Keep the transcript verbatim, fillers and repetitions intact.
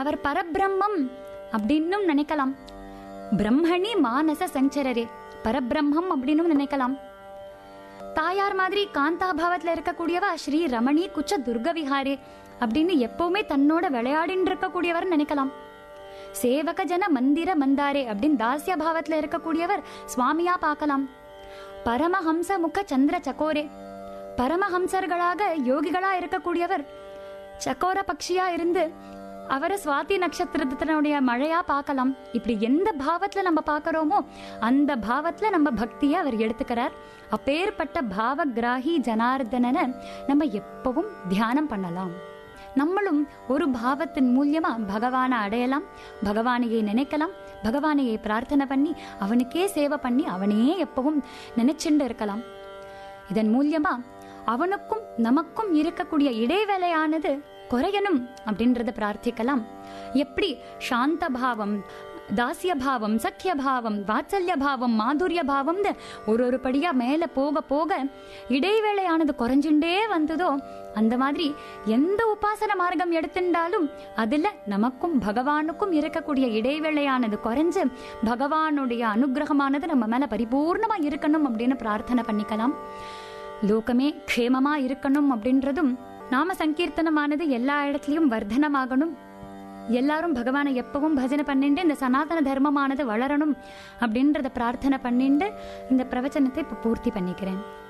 அவர் பரபிரம்மம் அப்படின்னும் நினைக்கலாம். பிரம்மணி மானச சஞ்சரரே, பரபிரம்மம் அப்படின்னும் நினைக்கலாம். தாயார் மாதிரி காந்தாபாவத்துல இருக்கக்கூடியவா ஸ்ரீ ரமணி குச்ச துர்க விஹாரே அப்படின்னு எப்பவுமே தன்னோட விளையாடின்னு இருக்கக்கூடியவர் நினைக்கலாம். சேவக ஜன மந்திர மந்தாரே அப்படின்னு தாசிய பாவத்துல இருக்கக்கூடியவர் சுவாமியா பார்க்கலாம். பரமஹம்ச முக சந்திர சகோரே, பரமஹம்சர்களாக யோகிகளா இருக்கக்கூடியவர் சக்கோர பக்ஷியா இருந்து அவரை சுவாதி நட்சத்திரத்தினுடைய மழையா பார்க்கலாம். இப்படி எந்த பாவத்துல நம்ம பார்க்கறோமோ அந்த பாவத்துல நம்ம பக்தியை அவர் எடுத்துக்கிறார். அப்பேற்பட்ட பாவகிராகி ஜனார்தனனை நம்ம எப்பவும் தியானம் பண்ணலாம். நம்மளும் ஒரு பாவத்தின் மூலியமா பகவானை அடையலாம், பகவானையே நினைக்கலாம், பகவானையே பிரார்த்தனை பண்ணி அவனுக்கே சேவை பண்ணி அவனையே எப்பவும் நினைச்சுண்டு இருக்கலாம். இதன் மூலியமா அவனுக்கும் நமக்கும் இருக்கக்கூடிய இடைவேளையானது குறையணும் அப்படின்றத பிரார்த்திக்கலாம். எப்படி சாந்த பாவம், தாசிய பாவம், சக்கிய பாவம், வாத்சல்ய பாவம், மாதுரிய பாவம் ஒரு ஒரு படியா மேல போக போக இடைவேளையானது குறைஞ்சுட்டே வந்ததோ, அந்த மாதிரி எந்த உபாசன மார்க்கம் எடுத்துட்டாலும் அதுல நமக்கும் பகவானுக்கும் இருக்கக்கூடிய இடைவேளையானது குறைஞ்சு பகவானுடைய அனுகிரகமானது நம்ம மேல பரிபூர்ணமா இருக்கணும் அப்படின்னு பிரார்த்தனை பண்ணிக்கலாம். லோகமே க்ஷேமமா இருக்கணும் அப்படின்றதும், நாம சங்கீர்த்தனமானது எல்லா இடத்துலயும் வர்தனமாகணும், எல்லாரும் பகவானை எப்பவும் பஜனை பண்ணிட்டு இந்த சனாதன தர்மமானது வளரணும் அப்படின்றத பிரார்த்தனை பண்ணிட்டு இந்த பிரவச்சனத்தை இப்ப பூர்த்தி பண்ணிக்கிறேன்.